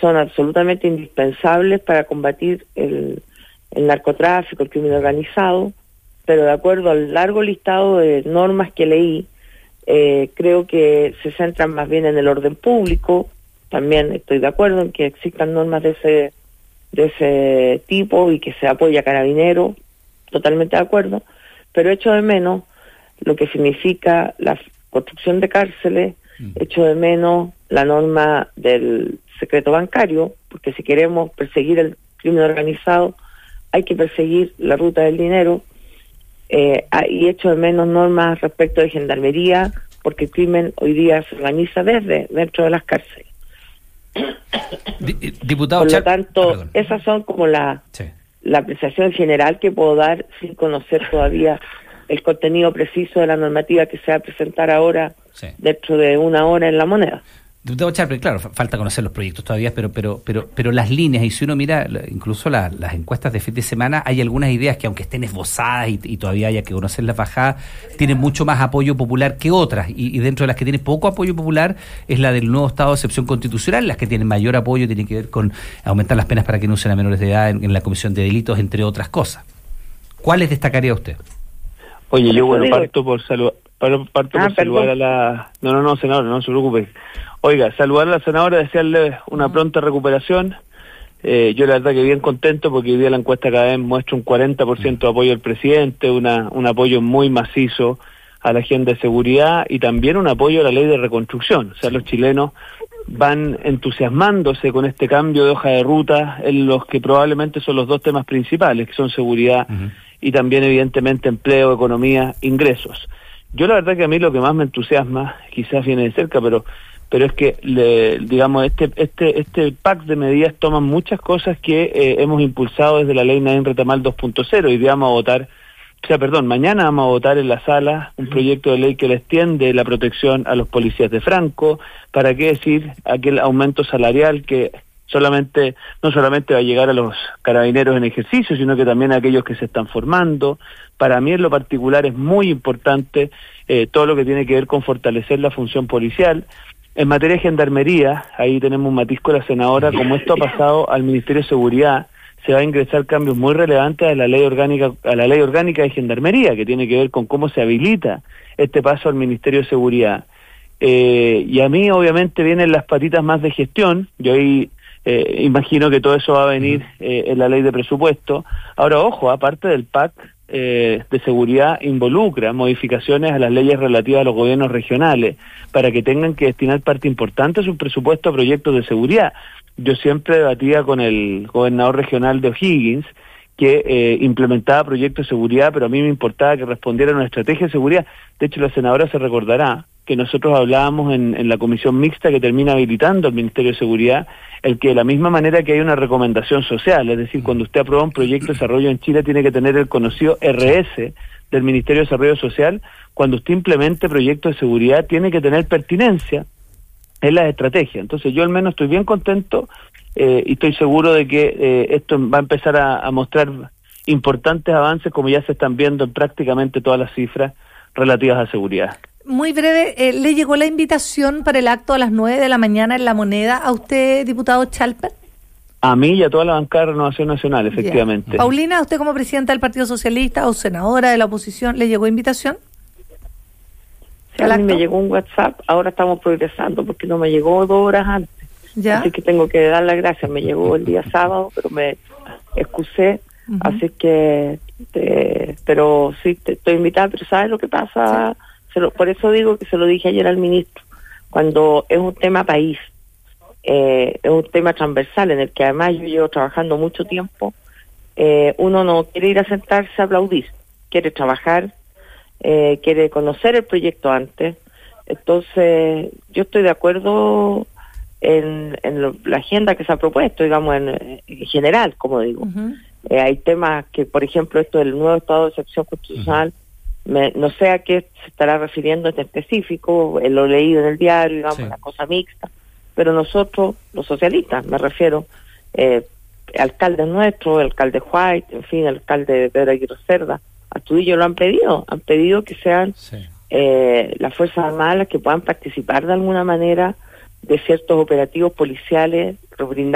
son absolutamente indispensables para combatir el narcotráfico, el crimen organizado, pero de acuerdo al largo listado de normas que leí, creo que se centran más bien en el orden público. También estoy de acuerdo en que existan normas de ese tipo y que se apoya a Carabineros, totalmente de acuerdo, pero echo de menos lo que significa la construcción de cárceles, echo de menos la norma del secreto bancario, porque si queremos perseguir el crimen organizado hay que perseguir la ruta del dinero, y echo de menos normas respecto de gendarmería, porque el crimen hoy día se organiza desde dentro de las cárceles. Diputado Por lo tanto, esas son como la apreciación general que puedo dar sin conocer todavía el contenido preciso de la normativa que se va a presentar ahora dentro de una hora en La Moneda. Diputado Charper, claro, falta conocer los proyectos todavía, pero las líneas, y si uno mira incluso las encuestas de fin de semana, hay algunas ideas que aunque estén esbozadas y todavía haya que conocer las bajadas, tienen mucho más apoyo popular que otras, y dentro de las que tienen poco apoyo popular es la del nuevo estado de excepción constitucional. Las que tienen mayor apoyo tienen que ver con aumentar las penas para que no usen a menores de edad en la comisión de delitos, entre otras cosas. ¿Cuáles destacaría usted? Oye, yo parto por saludar a la... No, senadora, no se preocupe. Oiga, saludar a la senadora, desearle una pronta recuperación. Yo la verdad que bien contento porque hoy día la encuesta cada vez muestra un 40% de apoyo al presidente, un apoyo muy macizo a la agenda de seguridad y también un apoyo a la ley de reconstrucción. O sea, los chilenos van entusiasmándose con este cambio de hoja de ruta en los que probablemente son los dos temas principales, que son seguridad y también evidentemente empleo, economía, ingresos. Yo la verdad que a mí lo que más me entusiasma, quizás viene de cerca, pero es que digamos este pack de medidas toma muchas cosas que hemos impulsado desde la ley Nadine Retamal 2.0 y mañana vamos a votar en la sala un proyecto de ley que le extiende la protección a los policías de Franco, para qué decir aquel aumento salarial que no solamente va a llegar a los carabineros en ejercicio, sino que también a aquellos que se están formando. Para mí en lo particular es muy importante todo lo que tiene que ver con fortalecer la función policial. En materia de gendarmería, ahí tenemos un matiz con la senadora, como esto ha pasado al Ministerio de Seguridad, se va a ingresar cambios muy relevantes a la ley orgánica de gendarmería, que tiene que ver con cómo se habilita este paso al Ministerio de Seguridad. Y a mí obviamente vienen las patitas más de gestión. Yo ahí imagino que todo eso va a venir en la ley de presupuesto. Ahora, ojo, aparte del PAC de seguridad, involucra modificaciones a las leyes relativas a los gobiernos regionales para que tengan que destinar parte importante de su presupuesto a proyectos de seguridad. Yo siempre debatía con el gobernador regional de O'Higgins que implementaba proyectos de seguridad, pero a mí me importaba que respondiera a una estrategia de seguridad. De hecho, la senadora se recordará que nosotros hablábamos en la comisión mixta que termina habilitando al Ministerio de Seguridad, el que de la misma manera que hay una recomendación social, es decir, cuando usted aprueba un proyecto de desarrollo en Chile tiene que tener el conocido RS del Ministerio de Desarrollo Social, cuando usted implemente proyectos de seguridad tiene que tener pertinencia en las estrategias. Entonces yo al menos estoy bien contento y estoy seguro de que esto va a empezar a mostrar importantes avances, como ya se están viendo en prácticamente todas las cifras relativas a seguridad. Muy breve, ¿le llegó la invitación para el acto a las 9 de la mañana en La Moneda a usted, diputado Charper? A mí y a toda la bancada de Renovación Nacional, efectivamente. Yeah. Paulina, ¿usted como presidenta del Partido Socialista o senadora de la oposición, le llegó invitación? Sí, a mí me llegó un WhatsApp, ahora estamos progresando porque no me llegó 2 horas antes. ¿Ya? Así que tengo que dar las gracias, me llegó el día sábado, pero me excusé, así que, pero sí, te estoy invitada, pero ¿sabes lo que pasa? Sí. Por eso digo que se lo dije ayer al ministro, cuando es un tema país, es un tema transversal en el que además yo llevo trabajando mucho tiempo, uno no quiere ir a sentarse a aplaudir, quiere trabajar, quiere conocer el proyecto antes. Entonces yo estoy de acuerdo en la agenda que se ha propuesto, digamos, en general, como digo. Hay temas que, por ejemplo, esto del nuevo estado de excepción constitucional, no sé a qué se estará refiriendo en específico, lo leído en el diario, digamos, una cosa mixta, pero nosotros, los socialistas, me refiero, alcaldes nuestros, el alcalde White, en fin, el alcalde de Pedro Aguirre Cerda, Astudillo lo han pedido que sean las Fuerzas Armadas las que puedan participar de alguna manera de ciertos operativos policiales, brindar